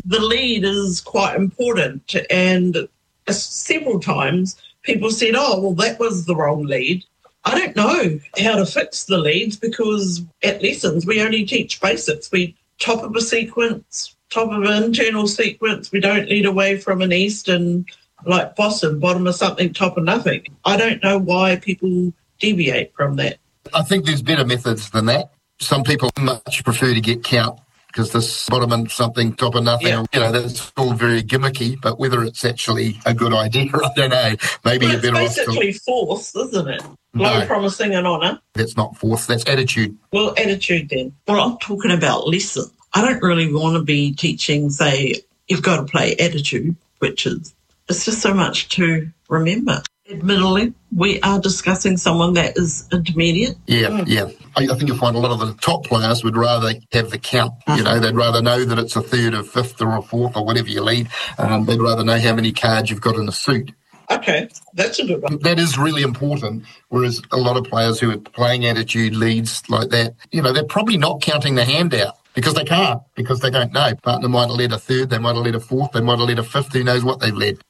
the lead is quite important, and several times people said, oh, well, that was the wrong lead. I don't know how to fix the leads because at lessons we only teach basics. We top of a sequence, top of an internal sequence. We don't lead away from an east and like Boston, bottom of something, top of nothing. I don't know why people deviate from that. I think there's better methods than that. Some people much prefer to get count because this bottom of something, top of nothing, that's all very gimmicky, but whether it's actually a good idea, I don't know. Maybe you're better off. It's basically fourth, isn't it? Low, promising and honour. That's not fourth, that's attitude. Well, attitude then. Well, I'm talking about lesson. I don't really want to be teaching, say, you've got to play attitude, which is, it's just so much to remember. Admittedly, we are discussing someone that is intermediate. Yeah. I think you'll find a lot of the top players would rather have the count. They'd rather know that it's a third or fifth or a fourth or whatever you lead. They'd rather know how many cards you've got in a suit. Okay, that's a good one. That is really important, whereas a lot of players who are playing attitude leads like that, they're probably not counting the hand out because they can't, because they don't know. Partner might have led a third, they might have led a fourth, they might have led a fifth, who knows what they've led.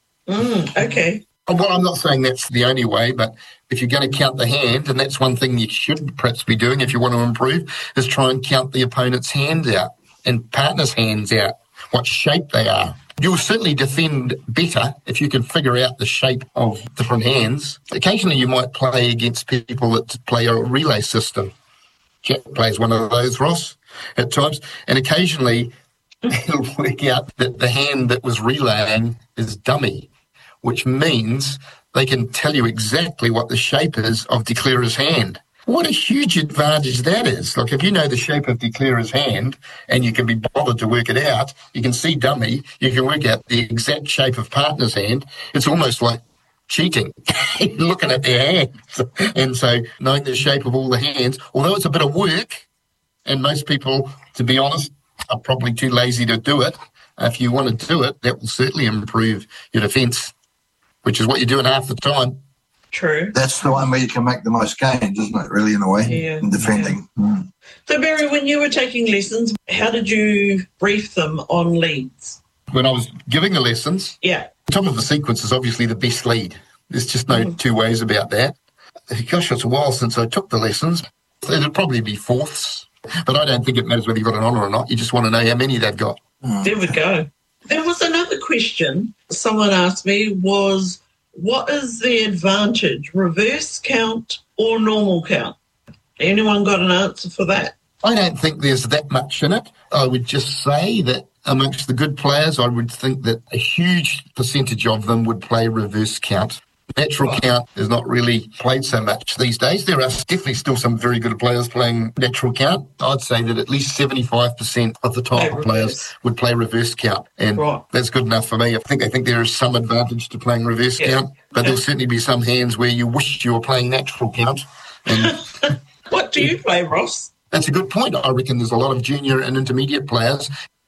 Okay. Well, I'm not saying that's the only way, but if you're going to count the hand, and that's one thing you should perhaps be doing if you want to improve, is try and count the opponent's hands out and partner's hands out, what shape they are. You'll certainly defend better if you can figure out the shape of different hands. Occasionally you might play against people that play a relay system. Jack plays one of those, Ross, at times, and occasionally he'll work out that the hand that was relaying is dummy, which means they can tell you exactly what the shape is of Declarer's hand. What a huge advantage that is. Like, if you know the shape of Declarer's hand and you can be bothered to work it out, you can see dummy, you can work out the exact shape of partner's hand. It's almost like cheating, looking at their hands. And so knowing the shape of all the hands, although it's a bit of work, and most people, to be honest, are probably too lazy to do it, if you want to do it, that will certainly improve your defence, which is what you're doing half the time. True. That's the one where you can make the most gains, isn't it, really, in a way, in defending. Yeah. So, Barry, when you were taking lessons, how did you brief them on leads? When I was giving the lessons, top of the sequence is obviously the best lead. There's just no two ways about that. Gosh, it's a while since I took the lessons. It'd probably be fourths, but I don't think it matters whether you've got an honour or not. You just want to know how many they've got. There we go. There was another question someone asked me was, what is the advantage, reverse count or normal count? Anyone got an answer for that? I don't think there's that much in it. I would just say that amongst the good players, I would think that a huge percentage of them would play reverse count. Natural count is not really played so much these days. There are definitely still some very good players playing natural count. I'd say that at least 75% of the top players would play reverse count, and that's good enough for me. I think there is some advantage to playing reverse count, but there'll certainly be some hands where you wish you were playing natural count. And what do you play, Ross? That's a good point. I reckon there's a lot of junior and intermediate players.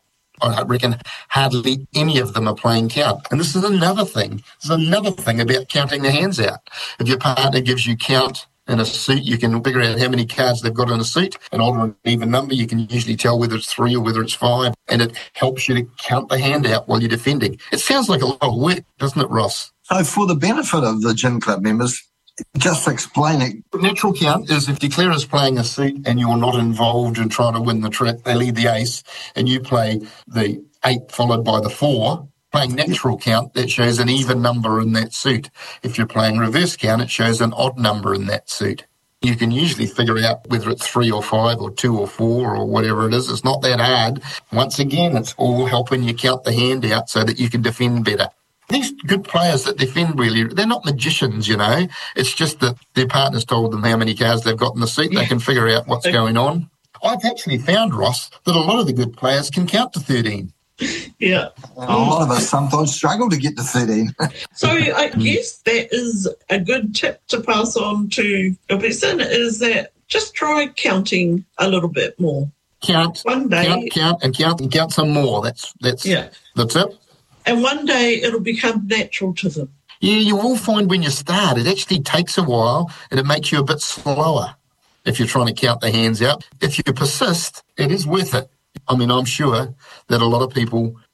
I reckon hardly any of them are playing count. And this is another thing. There's another thing about counting the hands out. If your partner gives you count in a suit, you can figure out how many cards they've got in a suit. An odd or an even number, you can usually tell whether it's 3 or whether it's 5. And it helps you to count the hand out while you're defending. It sounds like a lot of work, doesn't it, Ross? So for the benefit of the Gin Club members, just explain it. Natural count is if Declarer's playing a suit and you're not involved in trying to win the trick, they lead the ace, and you play the 8 followed by the 4. Playing natural count, that shows an even number in that suit. If you're playing reverse count, it shows an odd number in that suit. You can usually figure out whether it's 3 or 5 or 2 or 4 or whatever it is. It's not that hard. Once again, it's all helping you count the hand out so that you can defend better. These good players that defend, really, they're not magicians, you know. It's just that their partner's told them how many cards they've got in the suit. They can figure out what's going on. I've actually found, Ross, that a lot of the good players can count to 13. Yeah. And a lot of us sometimes struggle to get to 13. So I guess that is a good tip to pass on to a person, is that just try counting a little bit more. Count, one day, count some more. That's the tip. And one day it'll become natural to them. Yeah, you will find when you start, it actually takes a while and it makes you a bit slower if you're trying to count the hands out. If you persist, it is worth it. I mean, I'm sure that a lot of people